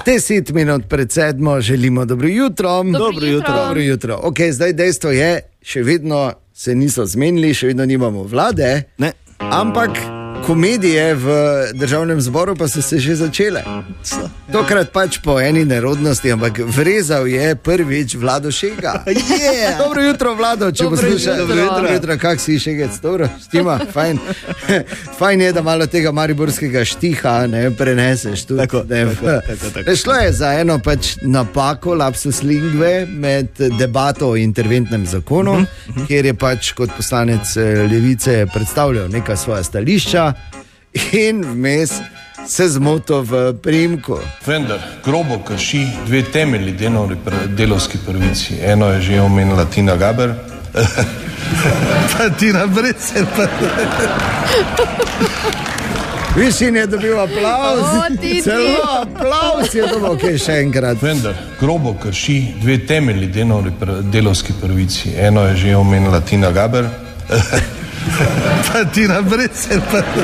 10 minut pred 7 želimo dobro jutro. Dobro jutro. Ok, zdaj dejstvo je, še vedno se niso zmenili, še vedno nimamo vlade, Ne. ampak komedije v državnem zboru pa so se že začele. Tokrat pač po eni nerodnosti, ampak vrezal je prvič Vlado Šega. Yeah. Dobro jutro, Vlado, če poslušaš. Dobro jutro, kak si Šegec, dobro, štima, fajn. Fajn je, da malo tega mariborskega štiha ne preneseš tudi. Tako. Šlo je za eno pač napako, lapsus lingve med debato o interventnem zakonu, kjer je pač kot poslanec Levice predstavljal neka svoja stališča in vmes se zmotil v priimku. Vendar grobo krši dve temeljni delovski pravici. Eno je že omenila Tina Gaber. Pa Tina Brecelj. Višin je dobil aplauz, celo aplauz je dobil, ok, še enkrat. Vendar grobo krši dve temeljni delovski pravici. Eno je že omenila Tina Gaber. Pa Tina Brecelj.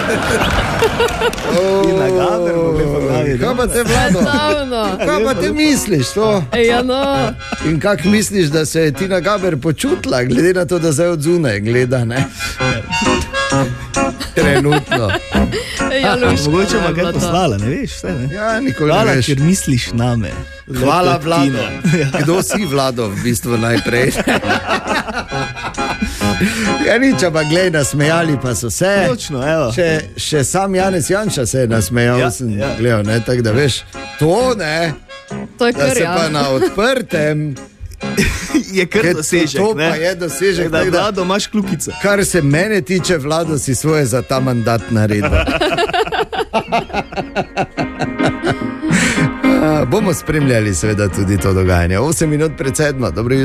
Tina Gaber, Kaj pa te, Vlado? Kaj pa te misliš to? Ja, no. In kak misliš, da se je Tina Gaber počutila, glede na to, da zdaj od zunaj gleda, ne? Trenutno. Ja, Luška, Mogoče je pa bilo kaj to. poslala, ne veš, vse, ne? Ja, nikoli Hvala, ne veš. ker misliš name. Hvala, Lepo, Vlado. Tina. Kdo si, Vlado, v bistvu najprej? Ja, nič, pa glej, nasmejali pa so se. Točno, evo. Še sam Janez Janša se je nasmejal, Ja, sem ja. gledal, ne, tako da veš, to ne, To je da kar, se pa ja. na odprtem, Je kar dosežek, to ne? pa je dosežek, Da, tako da, Vlado, imaš kljukico. kar se mene tiče, Vlado, si svoje za ta mandat naredil. Bomo spremljali seveda tudi to dogajanje. 8 minut pred 7, dobro jutro.